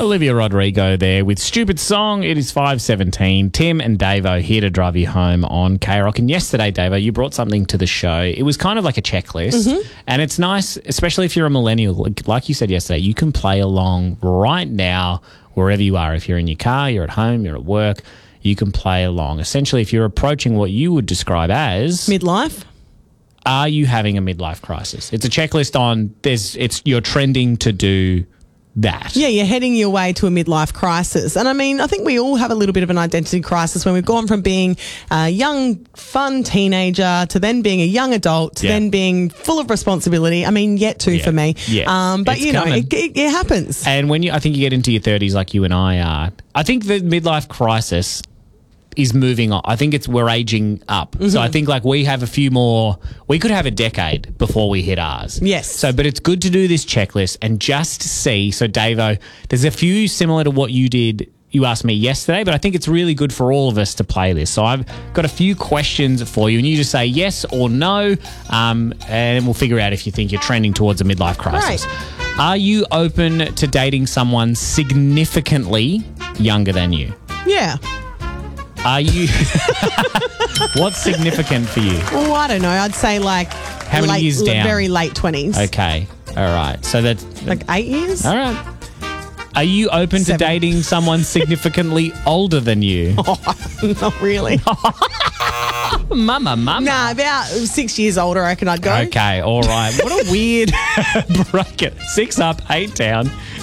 Olivia Rodrigo there with Stupid Song. It is 5:17. Tim and Davo here to drive you home on K-Rock. And yesterday, Davo, you brought something to the show. It was kind of like a checklist. And it's nice, especially if you're a millennial. Like you said yesterday, you can play along right now wherever you are. If you're in your car, you're at home, you're at work, you can play along. Essentially, if you're approaching what you would describe as... midlife. Are you having a midlife crisis? It's a checklist on you're trending to do that. Yeah, you're heading your way to a midlife crisis. And I mean, I think we all have a little bit of an identity crisis when we've gone from being a young, fun teenager to then being a young adult to then being full of responsibility. I mean, yet to for me. Yeah. But, it happens. And when I think you get into your 30s like you and I are, I think the midlife crisis is moving on. I think we're aging up. So I think like we have a few more, we could have a decade before we hit ours. Yes. But it's good to do this checklist and just see. So Davo, there's a few similar to what you did. You asked me yesterday, but I think it's really good for all of us to play this. So I've got a few questions for you and you just say yes or no. And we'll figure out if you think you're trending towards a midlife crisis. Right. Are you open to dating someone significantly younger than you? Yeah. Are you... What's significant for you? Well, I don't know. I'd say like... How many years down? Very late 20s. Okay. All right. So that's... Like 8 years? All right. Are you open to dating someone significantly older than you? Oh, not really. Mama. Nah, about 6 years older, I reckon I'd go. Okay. All right. What a weird bracket. 6 up, 8 down.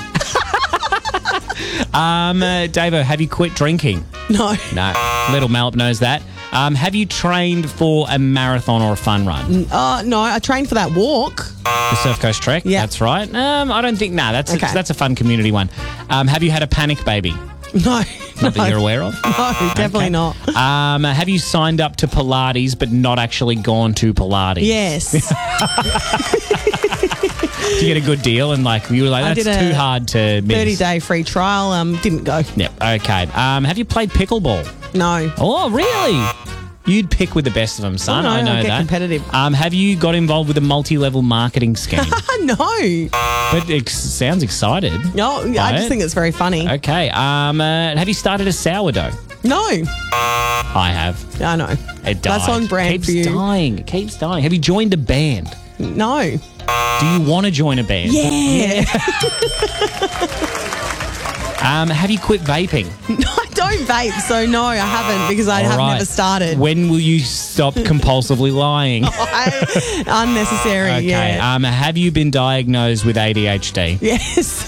Davo, have you quit drinking? No. No. Little Malp knows that. Have you trained for a marathon or a fun run? No, I trained for that walk. The Surf Coast Trek? Yeah. That's right. I don't think... that's Okay. a fun community one. Have you had a panic baby? No. Not that you're aware of? No, definitely not. Have you signed up to Pilates but not actually gone to Pilates? Yes. Did you get a good deal and you were like, that's too hard to miss? 30-day free trial. Didn't go. Yep. Okay. Have you played pickleball? No. Oh, really? You'd pick with the best of them, son. Oh, no, I know I'll get that. competitive. Have you got involved with a multi-level marketing scheme? No. But it sounds excited. No, I just think it's very funny. Okay. Have you started a sourdough? No. I have. I know. It died. That's on brand for you. It keeps dying. Have you joined a band? No. Do you want to join a band? Yeah. Have you quit vaping? No, I don't vape, so no, I haven't because I have never started. When will you stop compulsively lying? Unnecessary, Okay. yeah. Have you been diagnosed with ADHD? Yes.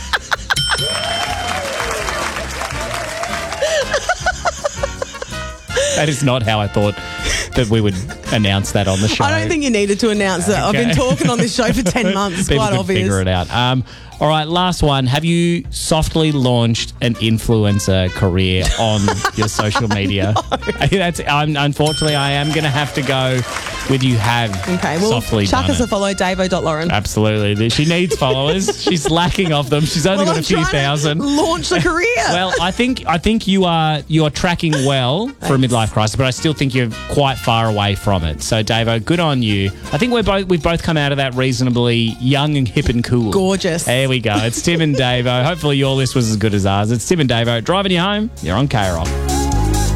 That is not how I thought that we would announce that on the show. I don't think you needed to announce that. I've been talking on this show for 10 months. It's People quite could obvious. figure it out. All right, last one. Have you softly launched an influencer career on your social media? No. Unfortunately, I am going to have to go with you have softly chuck done us it. a follow, Davo.Lauren. Absolutely. She needs followers. She's lacking of them. She's only got a few thousand. Launch a career. Well, I think you are tracking well for a midlife crisis, but I still think you're quite far away from it. So, Davo, good on you. I think we've both come out of that reasonably young and hip and cool. Gorgeous. There we go. It's Tim and Davo. Hopefully your list was as good as ours. It's Tim and Davo driving you home. You're on K-Rock.